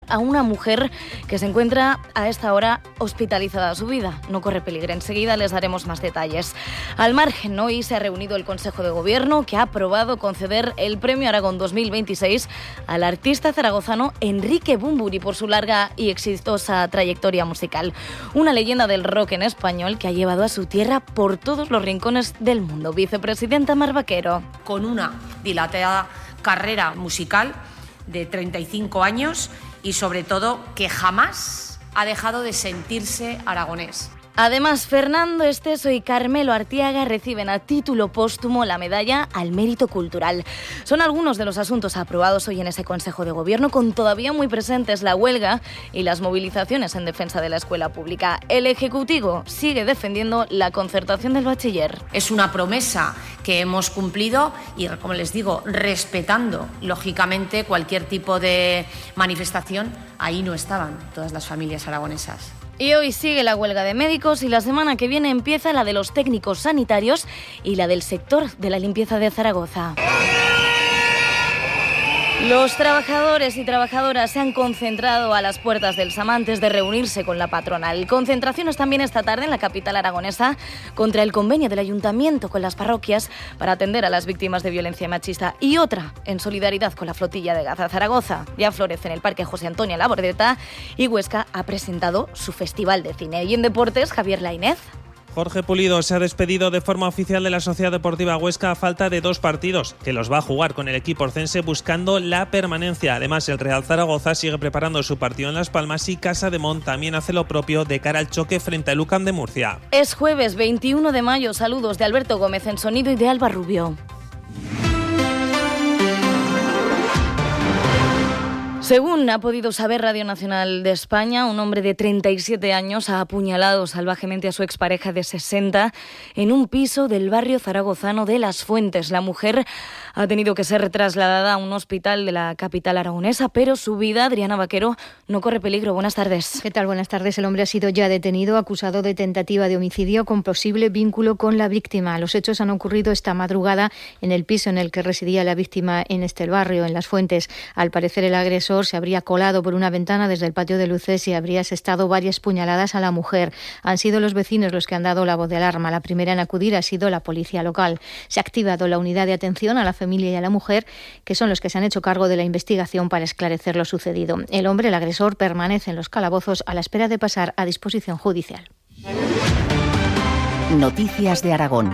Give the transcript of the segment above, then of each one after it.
a una mujer que se encuentra a esta hora hospitalizada. Su vida no corre peligro. Enseguida les daremos más detalles. Al margen, hoy se ha reunido el Consejo de Gobierno, que ha aprobado conceder el Premio Aragón 2026 al artista zaragozano Enrique Bunbury por su larga y exitosa trayectoria musical. Una leyenda del rock en español que ha llevado a su tierra por todos los rincones del mundo. Vicepresidenta Mar Vaquero. Con una dilatada carrera musical de 35 años y sobre todo que jamás ha dejado de sentirse aragonés. Además, Fernando Esteso y Carmelo Artiaga reciben a título póstumo la medalla al mérito cultural. Son algunos de los asuntos aprobados hoy en ese Consejo de Gobierno, con todavía muy presentes la huelga y las movilizaciones en defensa de la escuela pública. El Ejecutivo sigue defendiendo la concertación del bachiller. Es una promesa que hemos cumplido y, como les digo, respetando, lógicamente, cualquier tipo de manifestación. Ahí no estaban todas las familias aragonesas. Y hoy sigue la huelga de médicos y la semana que viene empieza la de los técnicos sanitarios y la del sector de la limpieza de Zaragoza. Los trabajadores y trabajadoras se han concentrado a las puertas del SAM antes de reunirse con la patronal. Concentraciones también esta tarde en la capital aragonesa contra el convenio del ayuntamiento con las parroquias para atender a las víctimas de violencia machista, y otra en solidaridad con la flotilla de Gaza. Zaragoza ya florece en el Parque José Antonio Labordeta y Huesca ha presentado su festival de cine. Y en deportes, Javier Lainez. Jorge Pulido se ha despedido de forma oficial de la Sociedad Deportiva Huesca a falta de 2 partidos, que los va a jugar con el equipo orcense buscando la permanencia. Además, el Real Zaragoza sigue preparando su partido en Las Palmas y Casa de Mont también hace lo propio de cara al choque frente al UCAM de Murcia. Es jueves 21 de mayo. Saludos de Alberto Gómez en sonido y de Alba Rubio. Según ha podido saber Radio Nacional de España, un hombre de 37 años ha apuñalado salvajemente a su expareja de 60 en un piso del barrio zaragozano de Las Fuentes. La mujer ha tenido que ser trasladada a un hospital de la capital aragonesa, pero su vida, Adriana Vaquero, no corre peligro. Buenas tardes. ¿Qué tal? Buenas tardes. El hombre ha sido ya detenido, acusado de tentativa de homicidio con posible vínculo con la víctima. Los hechos han ocurrido esta madrugada en el piso en el que residía la víctima en este barrio, en Las Fuentes. Al parecer, el agresor se habría colado por una ventana desde el patio de luces y habría asestado varias puñaladas a la mujer. Han sido los vecinos los que han dado la voz de alarma. La primera en acudir ha sido la policía local. Se ha activado la unidad de atención a la familia y a la mujer, que son los que se han hecho cargo de la investigación para esclarecer lo sucedido. El hombre, el agresor, permanece en los calabozos a la espera de pasar a disposición judicial. Noticias de Aragón.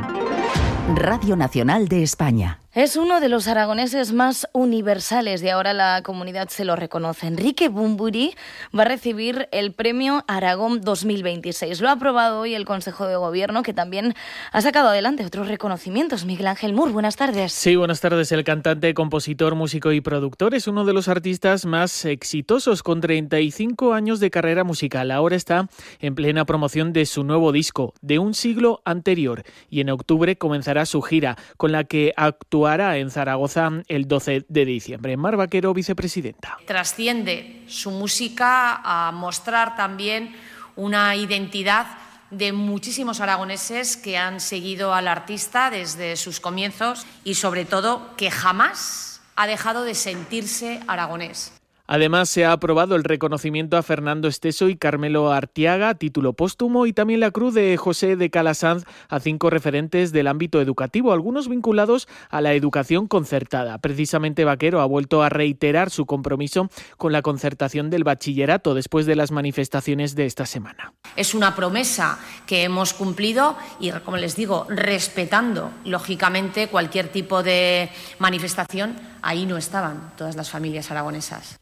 Radio Nacional de España. Es uno de los aragoneses más universales y ahora la comunidad se lo reconoce. Enrique Bunbury va a recibir el Premio Aragón 2026. Lo ha aprobado hoy el Consejo de Gobierno, que también ha sacado adelante otros reconocimientos. Miguel Ángel Mur, buenas tardes. Sí, buenas tardes. El cantante, compositor, músico y productor es uno de los artistas más exitosos con 35 años de carrera musical. Ahora está en plena promoción de su nuevo disco, De un siglo anterior, y en octubre comenzará su gira, con la que actuará en Zaragoza el 12 de diciembre. Mar Vaquero, vicepresidenta. Trasciende su música a mostrar también una identidad de muchísimos aragoneses que han seguido al artista desde sus comienzos y, sobre todo, que jamás ha dejado de sentirse aragonés. Además, se ha aprobado el reconocimiento a Fernando Esteso y Carmelo Artiaga a título póstumo y también la Cruz de José de Calasanz a 5 referentes del ámbito educativo, algunos vinculados a la educación concertada. Precisamente Vaquero ha vuelto a reiterar su compromiso con la concertación del bachillerato después de las manifestaciones de esta semana. Es una promesa que hemos cumplido y, como les digo, respetando, lógicamente, cualquier tipo de manifestación. Ahí no estaban todas las familias aragonesas.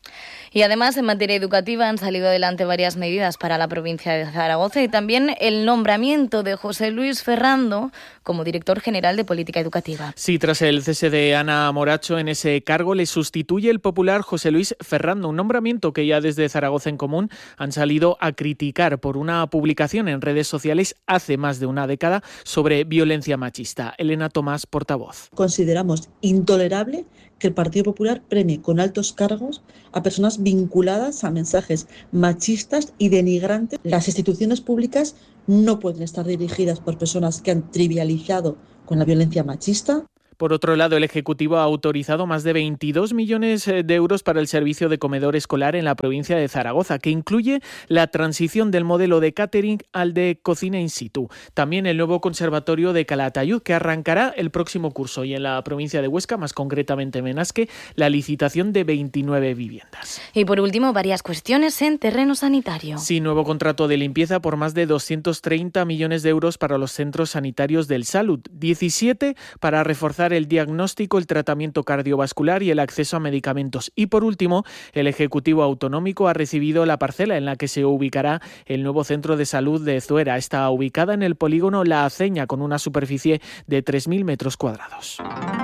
Y además, en materia educativa han salido adelante varias medidas para la provincia de Zaragoza y también el nombramiento de José Luis Ferrando como director general de Política Educativa. Sí, tras el cese de Ana Moracho en ese cargo, le sustituye el popular José Luis Ferrando, un nombramiento que ya desde Zaragoza en Común han salido a criticar por una publicación en redes sociales hace más de una década sobre violencia machista. Elena Tomás, portavoz. Consideramos intolerable que el Partido Popular premie con altos cargos a personas vinculadas a mensajes machistas y denigrantes. Las instituciones públicas no pueden estar dirigidas por personas que han trivializado con la violencia machista. Por otro lado, el Ejecutivo ha autorizado más de 22 millones de euros para el servicio de comedor escolar en la provincia de Zaragoza, que incluye la transición del modelo de catering al de cocina in situ. También el nuevo conservatorio de Calatayud, que arrancará el próximo curso, y en la provincia de Huesca, más concretamente en Benasque, la licitación de 29 viviendas. Y por último, varias cuestiones en terreno sanitario. Sí, nuevo contrato de limpieza por más de 230 millones de euros para los centros sanitarios del Salud, 17 para reforzar el diagnóstico, el tratamiento cardiovascular y el acceso a medicamentos. Y por último, el Ejecutivo Autonómico ha recibido la parcela en la que se ubicará el nuevo centro de salud de Zuera. Está ubicada en el polígono La Aceña, con una superficie de 3.000 metros cuadrados.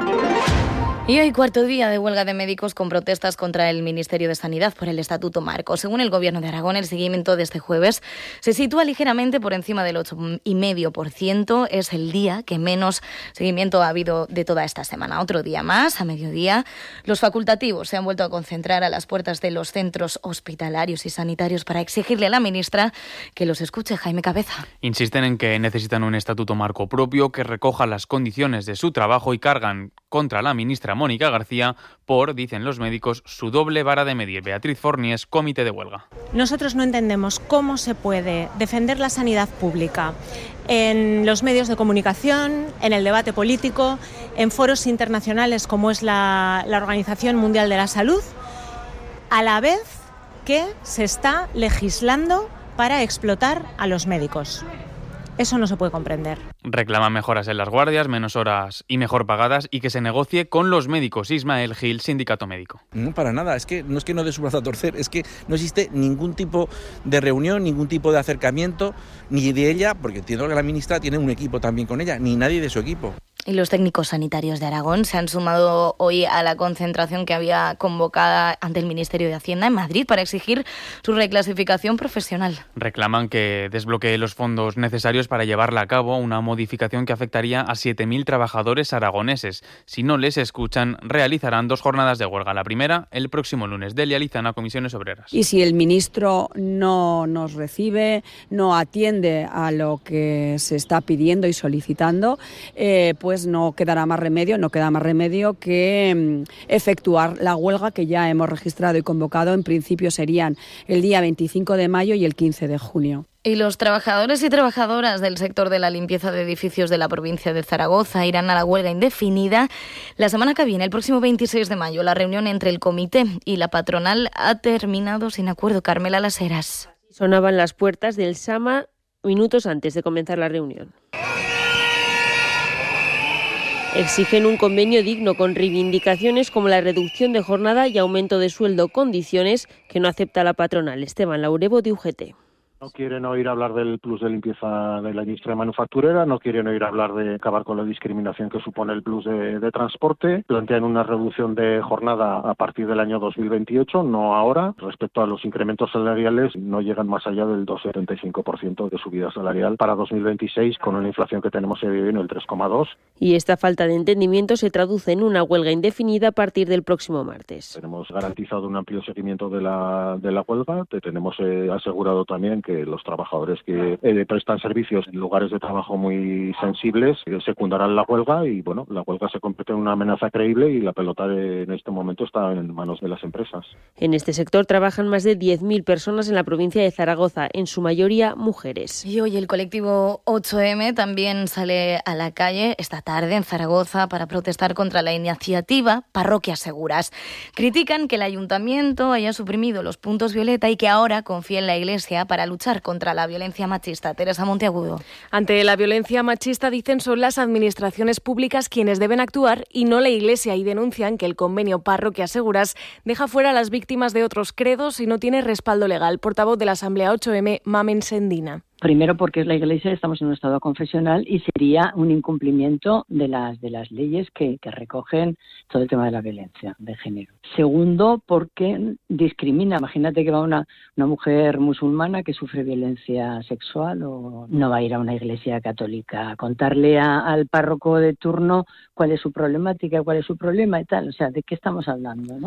Y hoy, cuarto día de huelga de médicos con protestas contra el Ministerio de Sanidad por el Estatuto Marco. Según el Gobierno de Aragón, el seguimiento de este jueves se sitúa ligeramente por encima del 8,5%. Es el día que menos seguimiento ha habido de toda esta semana. Otro día más, a mediodía, los facultativos se han vuelto a concentrar a las puertas de los centros hospitalarios y sanitarios para exigirle a la ministra que los escuche. Jaime Cabeza. Insisten en que necesitan un Estatuto Marco propio que recoja las condiciones de su trabajo y cargan contra la ministra Mónica García por, dicen los médicos, su doble vara de medir. Beatriz Fornies, comité de huelga. Nosotros no entendemos cómo se puede defender la sanidad pública en los medios de comunicación, en el debate político, en foros internacionales como es la Organización Mundial de la Salud, a la vez que se está legislando para explotar a los médicos. Eso no se puede comprender. Reclaman mejoras en las guardias, menos horas y mejor pagadas, y que se negocie con los médicos. Ismael Gil, sindicato médico. No, para nada. Es que no dé su brazo a torcer. Es que no existe ningún tipo de reunión, ningún tipo de acercamiento, ni de ella, porque entiendo que la ministra tiene un equipo también con ella, ni nadie de su equipo. Y los técnicos sanitarios de Aragón se han sumado hoy a la concentración que había convocada ante el Ministerio de Hacienda en Madrid para exigir su reclasificación profesional. Reclaman que desbloquee los fondos necesarios para llevarla a cabo, una modificación que afectaría a 7.000 trabajadores aragoneses. Si no les escuchan, realizarán 2 jornadas de huelga. La primera, el próximo lunes. Delia Lizana, Comisiones Obreras. Y si el ministro no nos recibe, no atiende a lo que se está pidiendo y solicitando, pues no queda más remedio que efectuar la huelga que ya hemos registrado y convocado. En principio serían el día 25 de mayo y el 15 de junio. Y los trabajadores y trabajadoras del sector de la limpieza de edificios de la provincia de Zaragoza irán a la huelga indefinida la semana que viene, el próximo 26 de mayo. La reunión entre el comité y la patronal ha terminado sin acuerdo. Carmela Las Heras. Sonaban las puertas del SAMA minutos antes de comenzar la reunión. Exigen un convenio digno con reivindicaciones como la reducción de jornada y aumento de sueldo, condiciones que no acepta la patronal. Esteban Laurebo, de UGT. No quieren oír hablar del plus de limpieza de la industria manufacturera, no quieren oír hablar de acabar con la discriminación que supone el plus de transporte. Plantean una reducción de jornada a partir del año 2028, no ahora. Respecto a los incrementos salariales, no llegan más allá del 2,75% de subida salarial para 2026, con una inflación que tenemos en el 3,2%. Y esta falta de entendimiento se traduce en una huelga indefinida a partir del próximo martes. Tenemos garantizado un amplio seguimiento de la huelga. Tenemos asegurado también que los trabajadores que prestan servicios en lugares de trabajo muy sensibles secundarán la huelga y, bueno, la huelga se convierte en una amenaza creíble y la pelota en este momento está en manos de las empresas. En este sector trabajan más de 10.000 personas en la provincia de Zaragoza, en su mayoría mujeres. Y hoy el colectivo 8M también sale a la calle esta tarde en Zaragoza para protestar contra la iniciativa Parroquias Seguras. Critican que el ayuntamiento haya suprimido los puntos violeta y que ahora confíe en la Iglesia para luchar contra la violencia machista. Teresa Monteagudo. Ante la violencia machista, dicen, son las administraciones públicas quienes deben actuar y no la Iglesia, y denuncian que el convenio Parroquias Seguras deja fuera a las víctimas de otros credos y no tiene respaldo legal. Portavoz de la Asamblea 8M, Mamen Sendina. Primero, porque es la Iglesia, estamos en un estado confesional y sería un incumplimiento de las leyes que recogen todo el tema de la violencia de género. Segundo, porque discrimina. Imagínate que va una mujer musulmana que sufre violencia sexual, o no va a ir a una iglesia católica a contarle al párroco de turno cuál es su problemática, cuál es su problema y tal. O sea, ¿de qué estamos hablando, no?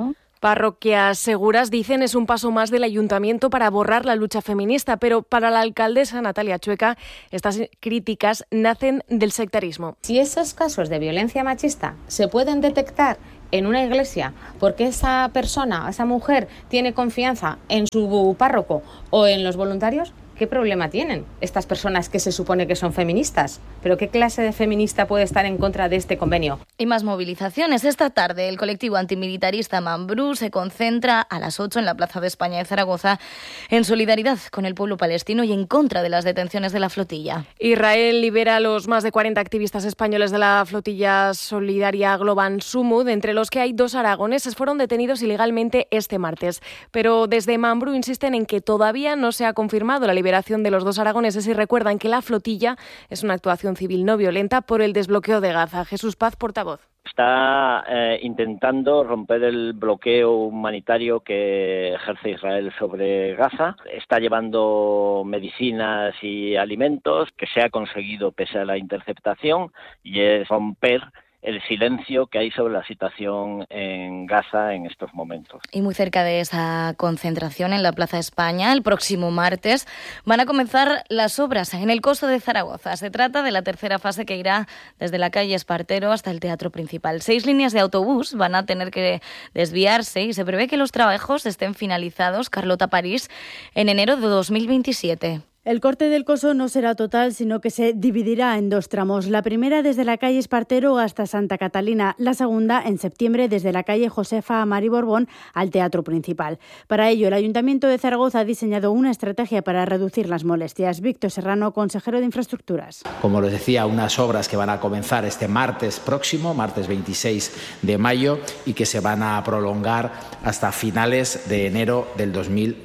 Parroquias Seguras, dicen, es un paso más del ayuntamiento para borrar la lucha feminista, pero para la alcaldesa Natalia Chueca estas críticas nacen del sectarismo. Si esos casos de violencia machista se pueden detectar en una iglesia porque esa persona, esa mujer, tiene confianza en su párroco o en los voluntarios, ¿qué problema tienen estas personas que se supone que son feministas? ¿Pero qué clase de feminista puede estar en contra de este convenio? Y más movilizaciones. Esta tarde el colectivo antimilitarista Mambrú se concentra a las 8 en la Plaza de España de Zaragoza en solidaridad con el pueblo palestino y en contra de las detenciones de la flotilla. Israel libera a los más de 40 activistas españoles de la flotilla solidaria Global Sumud, entre los que hay 2 aragoneses. Fueron detenidos ilegalmente este martes. Pero desde Mambrú insisten en que todavía no se ha confirmado la liberación de los 2 aragoneses y recuerdan que la flotilla es una actuación civil no violenta por el desbloqueo de Gaza. Jesús Paz, portavoz. Está intentando romper el bloqueo humanitario que ejerce Israel sobre Gaza. Está llevando medicinas y alimentos que se ha conseguido pese a la interceptación, y es romper el silencio que hay sobre la situación en Gaza en estos momentos. Y muy cerca de esa concentración en la Plaza España, el próximo martes, van a comenzar las obras en el Coso de Zaragoza. Se trata de la tercera fase que irá desde la calle Espartero hasta el Teatro Principal. 6 líneas de autobús van a tener que desviarse y se prevé que los trabajos estén finalizados, Carlota París, en enero de 2027. El corte del Coso no será total, sino que se dividirá en 2 tramos. La primera desde la calle Espartero hasta Santa Catalina, la segunda en septiembre desde la calle Josefa Amari Borbón al Teatro Principal. Para ello, el Ayuntamiento de Zaragoza ha diseñado una estrategia para reducir las molestias. Víctor Serrano, consejero de Infraestructuras. Como les decía, unas obras que van a comenzar este martes próximo, martes 26 de mayo, y que se van a prolongar hasta finales de enero del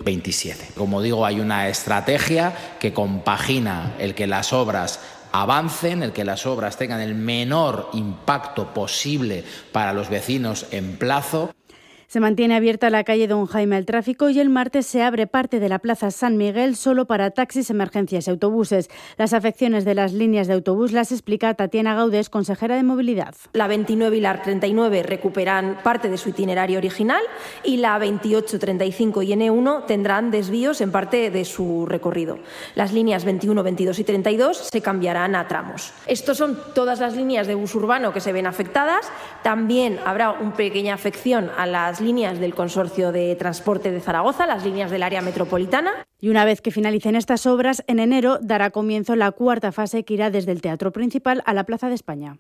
2027. Como digo, hay una estrategia que compagina el que las obras avancen, el que las obras tengan el menor impacto posible para los vecinos en plazo. Se mantiene abierta la calle Don Jaime al tráfico y el martes se abre parte de la Plaza San Miguel solo para taxis, emergencias y autobuses. Las afecciones de las líneas de autobús las explica Tatiana Gaudés, consejera de Movilidad. La 29 y la 39 recuperan parte de su itinerario original y la 28, 35 y N1 tendrán desvíos en parte de su recorrido. Las líneas 21, 22 y 32 se cambiarán a tramos. Estas son todas las líneas de bus urbano que se ven afectadas. También habrá una pequeña afección a las líneas del Consorcio de Transporte de Zaragoza, las líneas del área metropolitana. Y una vez que finalicen estas obras, en enero dará comienzo la 4ª fase que irá desde el Teatro Principal a la Plaza de España.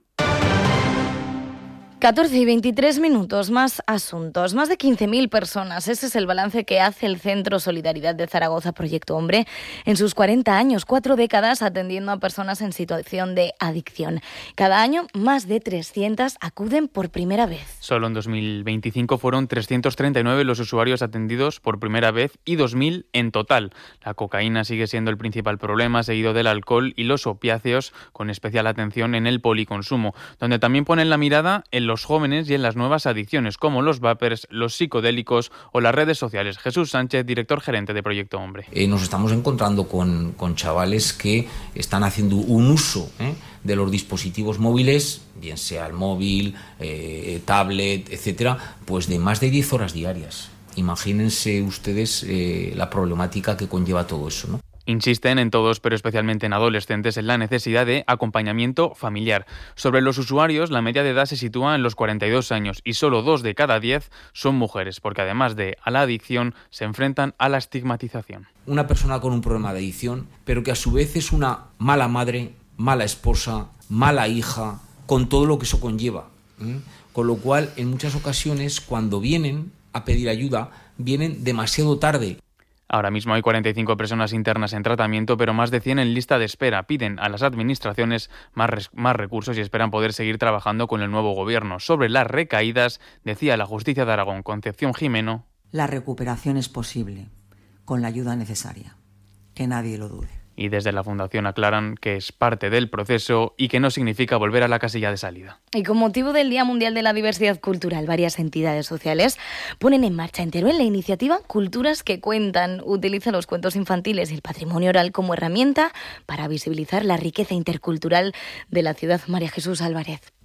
14 y 23 minutos, más asuntos. Más de 15.000 personas. Ese es el balance que hace el Centro Solidaridad de Zaragoza, Proyecto Hombre, en sus 40 años, 4 décadas atendiendo a personas en situación de adicción. Cada año, más de 300 acuden por primera vez. Solo en 2025 fueron 339 los usuarios atendidos por primera vez y 2.000 en total. La cocaína sigue siendo el principal problema, seguido del alcohol y los opiáceos, con especial atención en el policonsumo, donde también ponen la mirada en los jóvenes y en las nuevas adicciones como los vapers, los psicodélicos o las redes sociales. Jesús Sánchez, director gerente de Proyecto Hombre. Nos estamos encontrando con chavales que están haciendo un uso de los dispositivos móviles, bien sea el móvil, tablet, etcétera, pues de más de 10 horas diarias. Imagínense ustedes la problemática que conlleva todo eso, ¿no? Insisten en todos, pero especialmente en adolescentes, en la necesidad de acompañamiento familiar. Sobre los usuarios, la media de edad se sitúa en los 42 años y solo 2 de cada 10 son mujeres, porque además de a la adicción, se enfrentan a la estigmatización. Una persona con un problema de adicción, pero que a su vez es una mala madre, mala esposa, mala hija, con todo lo que eso conlleva. Con lo cual, en muchas ocasiones, cuando vienen a pedir ayuda, vienen demasiado tarde. Ahora mismo hay 45 personas internas en tratamiento, pero más de 100 en lista de espera. Piden a las administraciones más recursos y esperan poder seguir trabajando con el nuevo gobierno. Sobre las recaídas, decía la Justicia de Aragón, Concepción Jimeno. La recuperación es posible, con la ayuda necesaria. Que nadie lo dude. Y desde la Fundación aclaran que es parte del proceso y que no significa volver a la casilla de salida. Y con motivo del Día Mundial de la Diversidad Cultural, varias entidades sociales ponen en marcha en Teruel la iniciativa Culturas que Cuentan. Utiliza los cuentos infantiles y el patrimonio oral como herramienta para visibilizar la riqueza intercultural de la ciudad. María Jesús Álvarez.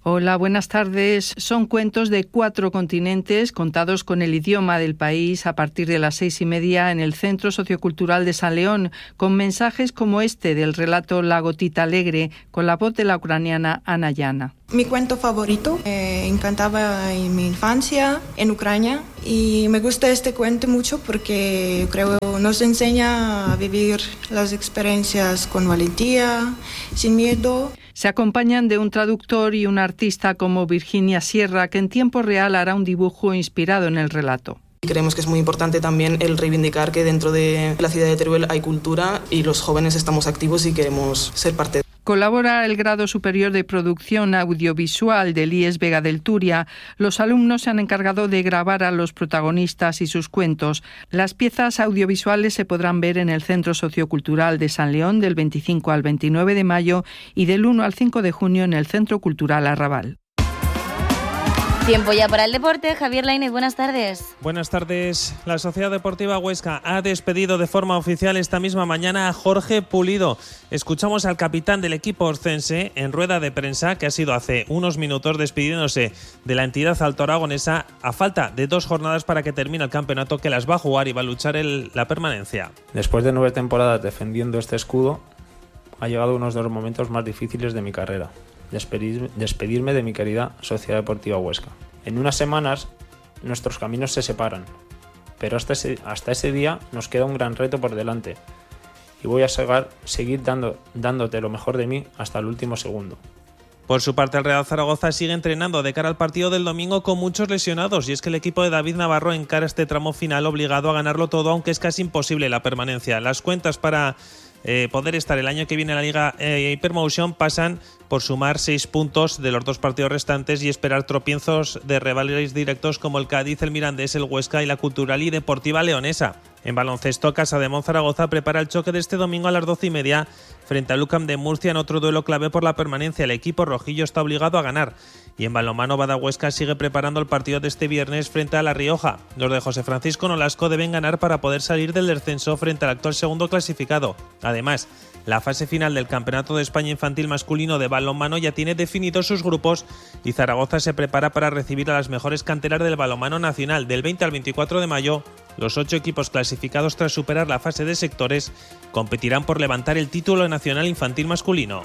Hola, buenas tardes. Son cuentos de 4 continentes contados con el idioma del país a partir de las 6:30 en el Centro Sociocultural de San León, con mensajes como este del relato La Gotita Alegre, con la voz de la ucraniana Ana Yana. Mi cuento favorito encantaba en mi infancia en Ucrania y me gusta este cuento mucho porque creo nos enseña a vivir las experiencias con valentía, sin miedo. Se acompañan de un traductor y un artista como Virginia Sierra, que en tiempo real hará un dibujo inspirado en el relato. Creemos que es muy importante también el reivindicar que dentro de la ciudad de Teruel hay cultura y los jóvenes estamos activos y queremos ser parte. Colabora el Grado Superior de Producción Audiovisual del IES Vega del Turia. Los alumnos se han encargado de grabar a los protagonistas y sus cuentos. Las piezas audiovisuales se podrán ver en el Centro Sociocultural de San León del 25 al 29 de mayo y del 1 al 5 de junio en el Centro Cultural Arrabal. Tiempo ya para el deporte. Javier Lainez, buenas tardes. Buenas tardes. La Sociedad Deportiva Huesca ha despedido de forma oficial esta misma mañana a Jorge Pulido. Escuchamos al capitán del equipo oscense en rueda de prensa, que ha sido hace unos minutos, despidiéndose de la entidad altoaragonesa a falta de 2 jornadas para que termine el campeonato, que las va a jugar y va a luchar la permanencia. Después de 9 temporadas defendiendo este escudo, ha llegado uno de los momentos más difíciles de mi carrera. Despedirme de mi querida Sociedad Deportiva Huesca. En unas semanas nuestros caminos se separan, pero hasta ese día nos queda un gran reto por delante y voy a seguir dándote lo mejor de mí hasta el último segundo. Por su parte, el Real Zaragoza sigue entrenando de cara al partido del domingo con muchos lesionados, y es que el equipo de David Navarro encara este tramo final obligado a ganarlo todo, aunque es casi imposible la permanencia. Las cuentas para poder estar el año que viene en la Liga Hypermotion pasan por sumar 6 puntos de los 2 partidos restantes y esperar tropiezos de rivales directos como el Cádiz, el Mirandés, el Huesca y la Cultural y Deportiva Leonesa. En baloncesto, Casademont Zaragoza prepara el choque de este domingo a las 12:30 frente al UCAM de Murcia en otro duelo clave por la permanencia. El equipo rojillo está obligado a ganar. Y en balonmano, Bada Huesca sigue preparando el partido de este viernes frente a La Rioja. Los de José Francisco Nolasco deben ganar para poder salir del descenso frente al actual segundo clasificado. Además, la fase final del Campeonato de España Infantil Masculino de balonmano ya tiene definidos sus grupos y Zaragoza se prepara para recibir a las mejores canteras del balonmano nacional. Del 20 al 24 de mayo, los 8 equipos clasificados tras superar la fase de sectores competirán por levantar el título nacional infantil masculino.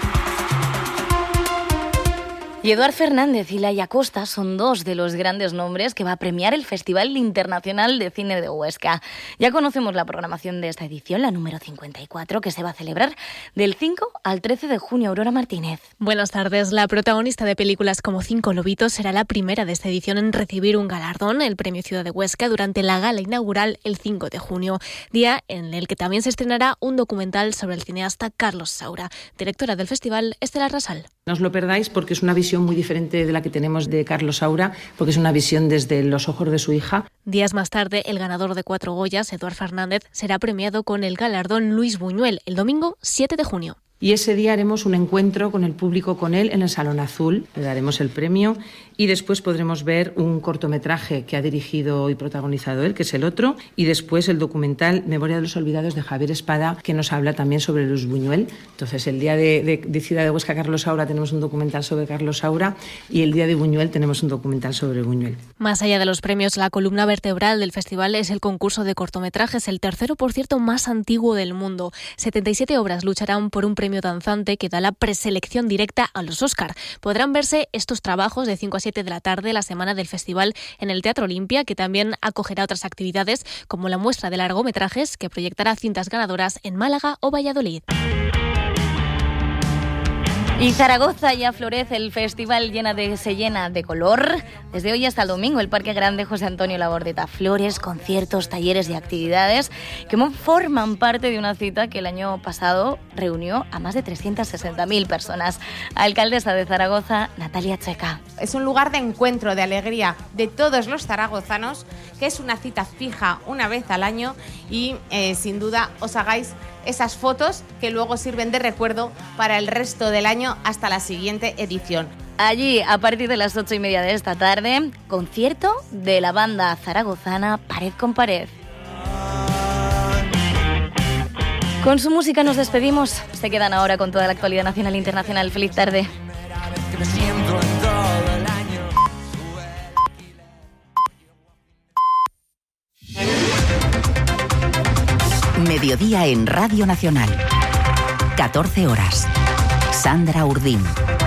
Y Eduard Fernández y Laia Costa son 2 de los grandes nombres que va a premiar el Festival Internacional de Cine de Huesca. Ya conocemos la programación de esta edición, la número 54, que se va a celebrar del 5 al 13 de junio. Aurora Martínez. Buenas tardes. La protagonista de películas como 5 lobitos será la primera de esta edición en recibir un galardón, el Premio Ciudad de Huesca, durante la gala inaugural el 5 de junio, día en el que también se estrenará un documental sobre el cineasta Carlos Saura. Directora del festival, Estela Rasal. No os lo perdáis porque es una visión muy diferente de la que tenemos de Carlos Saura, porque es una visión desde los ojos de su hija. Días más tarde, el ganador de 4 Goyas, Eduard Fernández, será premiado con el galardón Luis Buñuel el domingo 7 de junio. Y ese día haremos un encuentro con el público, con él, en el Salón Azul. Le daremos el premio y después podremos ver un cortometraje que ha dirigido y protagonizado él, que es El Otro, y después el documental Memoria de los Olvidados de Javier Espada, que nos habla también sobre Luis Buñuel. Entonces, el día de Ciudad de Huesca, Carlos Saura, tenemos un documental sobre Carlos Saura, y el día de Buñuel tenemos un documental sobre Buñuel. Más allá de los premios, la columna vertebral del festival es el concurso de cortometrajes, el tercero, por cierto, más antiguo del mundo. 77 obras lucharán por un premio danzante que da la preselección directa a los Oscar. Podrán verse estos trabajos de 5 a 7 de la tarde la semana del festival en el Teatro Olimpia, que también acogerá otras actividades como la muestra de largometrajes que proyectará cintas ganadoras en Málaga o Valladolid. Y Zaragoza ya florece, el festival se llena de color. Desde hoy hasta el domingo, el Parque Grande José Antonio Labordeta. Flores, conciertos, talleres y actividades que forman parte de una cita que el año pasado reunió a más de 360.000 personas. Alcaldesa de Zaragoza, Natalia Checa. Es un lugar de encuentro, de alegría de todos los zaragozanos, que es una cita fija una vez al año y sin duda os hagáis esas fotos que luego sirven de recuerdo para el resto del año hasta la siguiente edición. Allí, a partir de las 8:30 de esta tarde, concierto de la banda zaragozana Pared con Pared. Con su música nos despedimos. Se quedan ahora con toda la actualidad nacional e internacional. Feliz tarde. Mediodía en Radio Nacional. 14 horas. Sandra Urdín.